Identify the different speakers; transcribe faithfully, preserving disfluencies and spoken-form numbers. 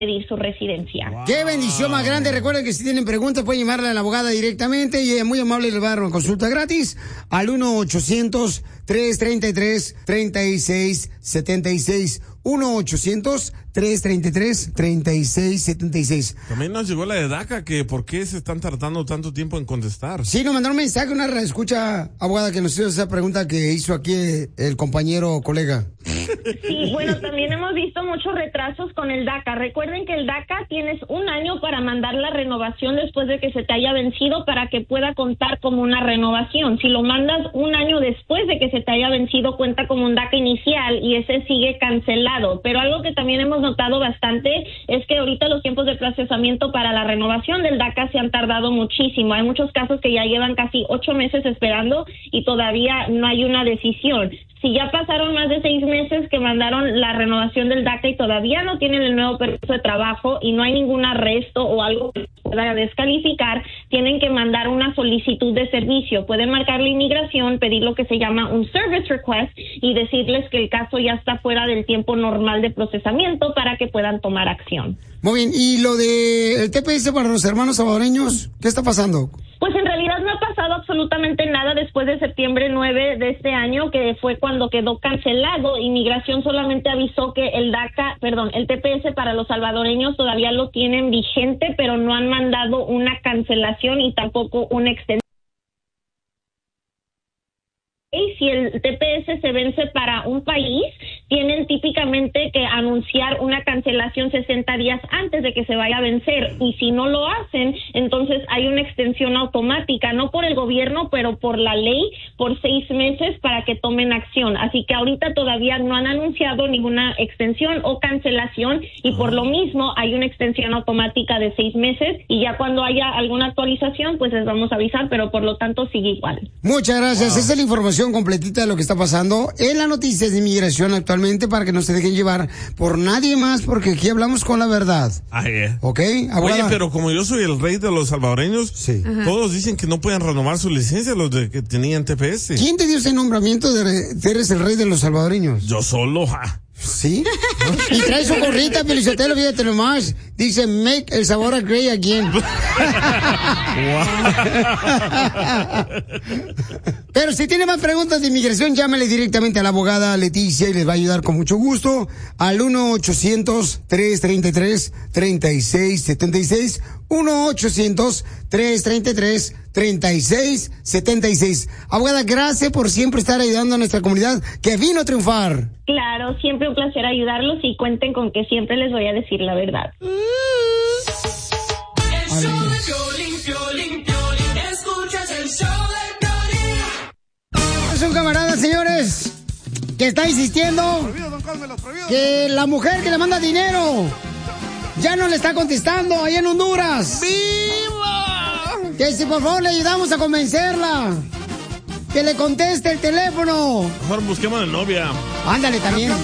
Speaker 1: pedir su residencia.
Speaker 2: Wow. ¡Qué bendición más grande! Recuerden que si tienen preguntas pueden llamarle a la abogada directamente y ella es muy amable y les va a dar una consulta gratis al uno ochocientos, tres treinta y tres, treinta y seis setenta y seis. uno ochocientos, tres treinta y tres, treinta y seis setenta y seis.
Speaker 3: También nos llegó la de DACA, que por qué se están tardando tanto tiempo en contestar.
Speaker 2: Sí, nos mandaron un mensaje, una escucha abogada que nos hizo esa pregunta que hizo aquí el compañero o colega.
Speaker 1: Sí, bueno, también hemos visto muchos retrasos con el DACA. Recuerden que el DACA tienes un año para mandar la renovación después de que se te haya vencido para que pueda contar como una renovación. Si lo mandas un año después de que se te haya vencido, cuenta como un DACA inicial y ese sigue cancelado. Pero algo que también hemos notado bastante es que ahorita los tiempos de procesamiento para la renovación del DACA se han tardado muchísimo. Hay muchos casos que ya llevan casi ocho meses esperando y todavía no hay una decisión. Si ya pasaron más de seis meses que mandaron la renovación del DACA y todavía no tienen el nuevo permiso de trabajo y no hay ningún arresto o algo que pueda descalificar, tienen que mandar una solicitud de servicio. Pueden marcar la inmigración, pedir lo que se llama un service request y decirles que el caso ya está fuera del tiempo normal de procesamiento para que puedan tomar acción.
Speaker 2: Muy bien, ¿y lo de el T P S para los hermanos salvadoreños? ¿Qué está pasando?
Speaker 1: Pues en realidad no ha pasado absolutamente nada después de septiembre nueve de este año, que fue cuando quedó cancelado. Inmigración solamente avisó que el DACA, perdón, el T P S para los salvadoreños todavía lo tienen vigente, pero no han mandado una cancelación y tampoco una extensión. Y si el T P S se vence para un país, tienen típicamente que anunciar una cancelación sesenta días antes de que se vaya a vencer. Y si no lo hacen, entonces hay una extensión automática, no por el gobierno, pero por la ley, por seis meses para que tomen acción. Así que ahorita todavía no han anunciado ninguna extensión o cancelación y por lo mismo hay una extensión automática de seis meses y ya cuando haya alguna actualización, pues les vamos a avisar, pero por lo tanto sigue igual.
Speaker 2: Muchas gracias.
Speaker 3: Wow.
Speaker 2: Esa es la información completita de lo que está pasando en las noticias de inmigración actualmente para que no se dejen llevar por nadie más, porque aquí hablamos con la verdad.
Speaker 3: Ah, yeah.
Speaker 2: ¿Ok?
Speaker 3: Oye, pero como yo soy el rey de los salvadoreños,
Speaker 2: sí.
Speaker 3: Todos dicen que no pueden renovar su licencia los de que tenían T P S.
Speaker 2: ¿Quién te dio ese nombramiento de que eres el rey de los salvadoreños?
Speaker 3: Yo solo, ja.
Speaker 2: ¿Sí? Y trae su gorrita, Felicitelo, fíjate nomás. Dice, make El Salvador great again. Pero si tiene más preguntas de inmigración, llámale directamente a la abogada Leticia y les va a ayudar con mucho gusto al uno ochocientos, tres treinta y tres, treinta y seis setenta y seis. uno ochocientos, tres treinta y tres, treinta y seis setenta y seis. Abogada, gracias por siempre estar ayudando a nuestra comunidad que vino a triunfar.
Speaker 1: Claro, siempre un placer ayudarlos y cuenten con que siempre les voy a decir la verdad.
Speaker 4: El show de Piolín, Piolín, Piolín. Escuchas el show de Piolín.
Speaker 2: Es un camarada, señores, que está insistiendo
Speaker 3: Prohibido, don Cosme, los prohibidos.
Speaker 2: que la mujer que le manda dinero ya no le está contestando ahí en Honduras.
Speaker 3: ¡Viva!
Speaker 2: Que si por favor le ayudamos a convencerla, que le conteste el teléfono.
Speaker 3: Mejor busquemos de novia.
Speaker 2: Ándale también.